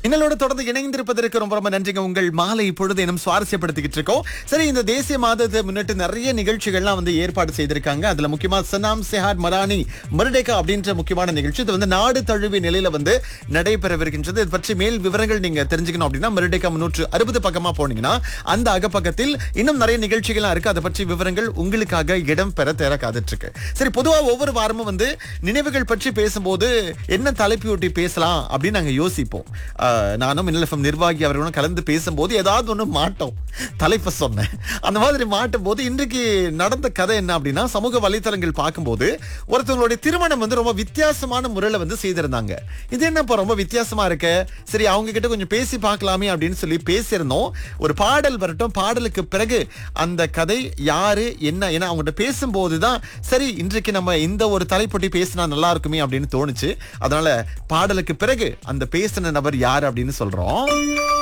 இன்னலோட தொடர்ந்து இணைந்திருப்பதற்கு ரொம்ப ரொம்ப நன்றிங்க. உங்கள் மாலை பொழுது இன்னும் சுவாரஸ்யப்படுத்திக்கிட்டு இருக்கோம். சரி, இந்த தேசிய மாதத்தை முன்னிட்டு நிறைய நிகழ்ச்சிகள்லாம் ஏற்பாடு செய்திருக்காங்க. அதுல முக்கியமா சனாம் செஹாட் மரானி மருடேகா அப்படின்ற முக்கியமான நிகழ்ச்சி இது நாடு தழுவிய நிலையில நடைபெறவிருக்கின்றது. இது பற்றி மேல் விவரங்கள் நீங்க தெரிஞ்சுக்கணும் அப்படின்னா மருடேகா 360 பக்கமா போனீங்கன்னா அந்த அகப்பக்கத்தில் இன்னும் நிறைய நிகழ்ச்சிகள்லாம் இருக்கு. அதை பற்றி விவரங்கள் உங்களுக்காக இடம் பெற தேர காத்துட்டு இருக்கு. சரி, பொதுவா ஒவ்வொரு வாரமும் நினைவுகள் பற்றி பேசும்போது என்ன தலைப்பொட்டி பேசலாம் அப்படின்னு நாங்க யோசிப்போம். நானும் NLFM நிர்வாகி அவர்களும் கலந்து பேசும்போது ஏதாவது ஒண்ணு மாட்டோம். தலைப்பை சொன்னேன். அந்த மாதிரி மாட்டும் போது இன்றைக்கு நடந்த கதை என்ன அப்படின்னா, சமூக வலைத்தளங்கள் பார்க்கும்போது ஒருத்தவங்களுடைய திருமணம் ரொம்ப வித்தியாசமான முறையில செய்திருந்தாங்க. இது என்னப்பா ரொம்ப வித்தியாசமா இருக்க, சரி அவங்க கிட்ட கொஞ்சம் பேசி பார்க்கலாமே அப்படின்னு சொல்லி பேசியிருந்தோம். ஒரு பாடல் வரட்டும், பாடலுக்கு பிறகு அந்த கதை யாரு என்ன ஏன்னா அவங்ககிட்ட பேசும்போதுதான் சரி இன்றைக்கு நம்ம இந்த ஒரு தலைப்பொட்டி பேசினா நல்லா இருக்குமே அப்படின்னு தோணுச்சு. அதனால பாடலுக்கு பிறகு அந்த பேசின நபர் யாரு அப்படின்னு சொல்றோம்.